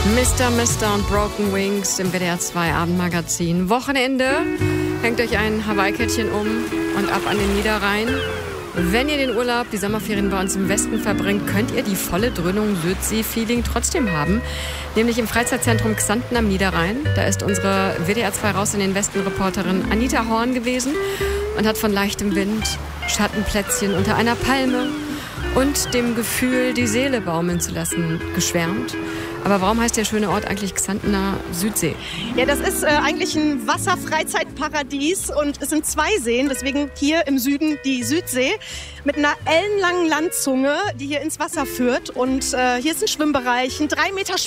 Mr. und Broken Wings im WDR 2 Abendmagazin. Wochenende, hängt euch ein Hawaii-Kettchen um und ab an den Niederrhein. Wenn ihr den Urlaub, die Sommerferien bei uns im Westen verbringt, könnt ihr die volle Dröhnung Südsee-Feeling trotzdem haben. Nämlich im Freizeitzentrum Xanten am Niederrhein. Da ist unsere WDR 2 Raus in den Westen-Reporterin Anita Horn gewesen und hat von leichtem Wind, Schattenplätzchen unter einer Palme und dem Gefühl, die Seele baumeln zu lassen, geschwärmt. Aber warum heißt der schöne Ort eigentlich Xantener Südsee? Ja, das ist eigentlich ein Wasserfreizeitparadies und es sind 2 Seen, deswegen hier im Süden die Südsee mit einer ellenlangen Landzunge, die hier ins Wasser führt. Und hier ist ein Schwimmbereich, ein 3 Meter